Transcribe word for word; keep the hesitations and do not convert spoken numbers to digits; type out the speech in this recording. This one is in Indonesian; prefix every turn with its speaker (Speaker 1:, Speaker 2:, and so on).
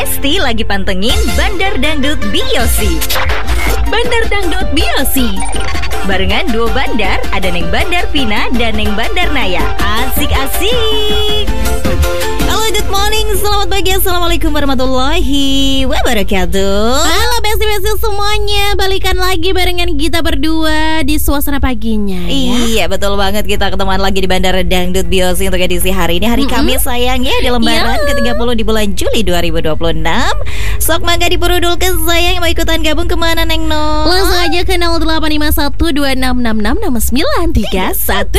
Speaker 1: Besti lagi pantengin Bandar Dangdut Biosi. Bandar Dangdut Biosi barengan duo bandar, ada Neng Bandar Vina dan Neng Bandar Naya. Asik-asik. Halo, good morning, selamat pagi, assalamualaikum warahmatullahi wabarakatuh.
Speaker 2: Halo besti-besti semuanya, balikan lagi barengan kita berdua di suasana paginya ya.
Speaker 1: Iya, betul banget, kita ketemuan lagi di Bandar Dangdut Biosi untuk edisi hari ini. Hari mm-hmm. Kamis sayang ya, di lembaran ke tiga puluh di bulan Juli dua ribu dua puluh enam. Sok mangga dipurudulkan sayang, mau ikutan gabung kemana Neng No?
Speaker 2: Langsung aja ke nol delapan lima satu dua enam enam enam enam sembilan tiga satu.